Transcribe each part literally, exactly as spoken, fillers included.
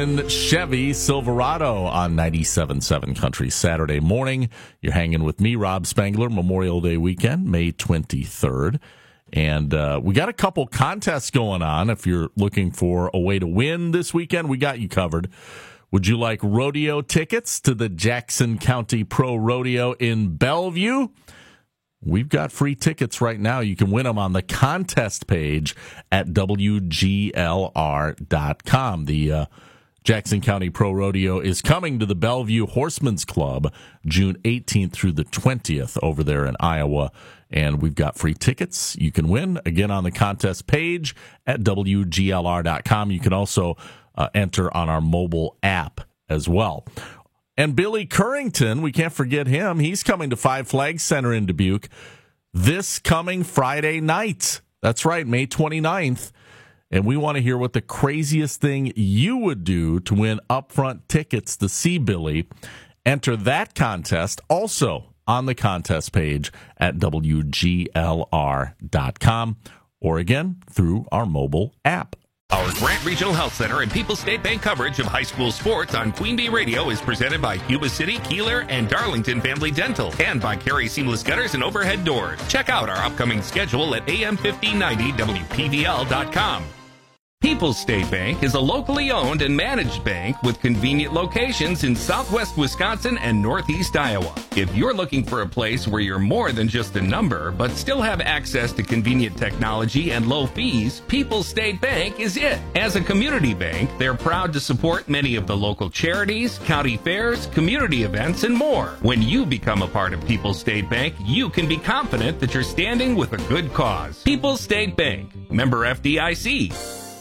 Chevy Silverado on ninety-seven point seven Country Saturday morning. You're hanging with me, Rob Spangler, Memorial Day weekend, May twenty-third. And uh, we got a couple contests going on. If you're looking for a way to win this weekend, we got you covered. Would you like rodeo tickets to the Jackson County Pro Rodeo in Bellevue? We've got free tickets right now. You can win them on the contest page at W G L R dot com. The uh, Jackson County Pro Rodeo is coming to the Bellevue Horsemen's Club June eighteenth through the twentieth over there in Iowa. And we've got free tickets you can win, again, on the contest page at W G L R dot com. You can also uh, enter on our mobile app as well. And Billy Currington, we can't forget him. He's coming to Five Flags Center in Dubuque this coming Friday night. That's right, May twenty-ninth. And we want to hear what the craziest thing you would do to win upfront tickets to see Billy. Enter that contest also on the contest page at W G L R dot com or, again, through our mobile app. Our Grant Regional Health Center and People's State Bank coverage of high school sports on Queen Bee Radio is presented by Yuba City, Keeler, and Darlington Family Dental, and by Carey Seamless Gutters and Overhead Doors. Check out our upcoming schedule at A M fifteen ninety W P V L dot com. People's State Bank is a locally owned and managed bank with convenient locations in southwest Wisconsin and northeast Iowa. If you're looking for a place where you're more than just a number, but still have access to convenient technology and low fees, People's State Bank is it. As a community bank, they're proud to support many of the local charities, county fairs, community events, and more. When you become a part of People's State Bank, you can be confident that you're standing with a good cause. People's State Bank, member F D I C.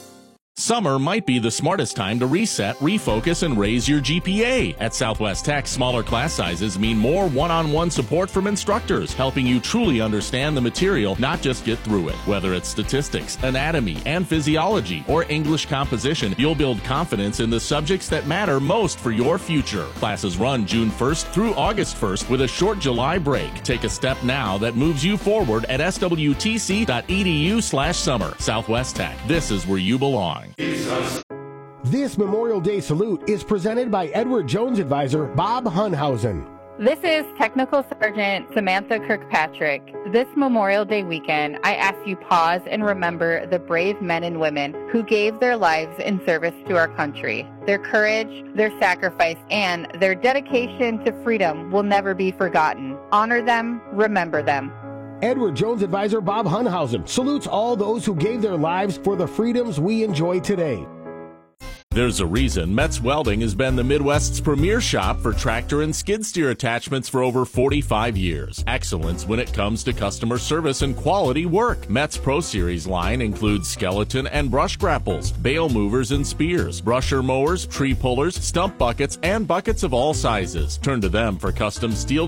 Summer might be the smartest time to reset, refocus, and raise your G P A. At Southwest Tech, smaller class sizes mean more one-on-one support from instructors, helping you truly understand the material, not just get through it. Whether it's statistics, anatomy, and physiology, or English composition, you'll build confidence in the subjects that matter most for your future. Classes run June first through August first with a short July break. Take a step now that moves you forward at S W T C dot E D U slash summer. Southwest Tech, this is where you belong. Jesus. This Memorial Day salute is presented by Edward Jones advisor Bob Hunhausen. This is Technical Sergeant Samantha Kirkpatrick. This Memorial Day weekend, I ask you pause and remember the brave men and women who gave their lives in service to our country. Their courage, their sacrifice, and their dedication to freedom will never be forgotten. Honor them, remember them. Edward Jones advisor Bob Hunhausen salutes all those who gave their lives for the freedoms we enjoy today. There's a reason Metz Welding has been the Midwest's premier shop for tractor and skid steer attachments for over forty-five years. Excellence when it comes to customer service and quality work. Metz Pro Series line includes skeleton and brush grapples, bale movers and spears, brusher mowers, tree pullers, stump buckets, and buckets of all sizes. Turn to them for custom steel